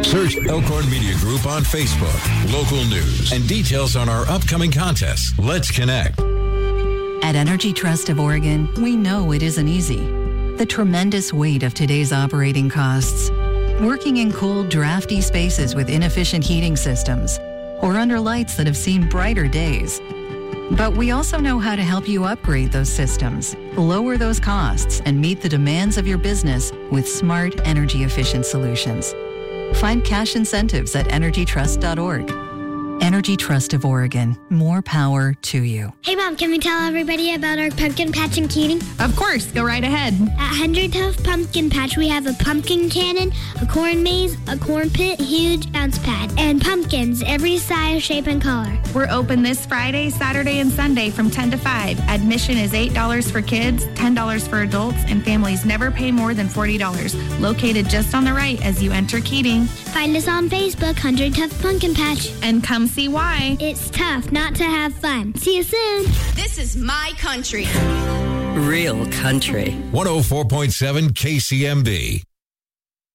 Search Elkhorn Media Group on Facebook, local news, and details on our upcoming contests. Let's connect. At Energy Trust of Oregon, we know it isn't easy. The tremendous weight of today's operating costs, working in cold, drafty spaces with inefficient heating systems, or under lights that have seen brighter days. But we also know how to help you upgrade those systems, lower those costs, and meet the demands of your business with smart, energy-efficient solutions. Find cash incentives at energytrust.org. Energy Trust of Oregon. More power to you. Hey, Mom, can we tell everybody about our pumpkin patch in Keating? Of course. Go right ahead. At 100th Pumpkin Patch, we have a pumpkin cannon, a corn maze, a corn pit, huge bounce pad, and pumpkins every size, shape, and color. We're open this Friday, Saturday, and Sunday from 10 to 5. Admission is $8 for kids, $10 for adults, and families never pay more than $40. Located just on the right as you enter Keating. Find us on Facebook, 100th Pumpkin Patch. And come see why. It's tough not to have fun. See you soon. This is my country. Real country. 104.7 KCMB.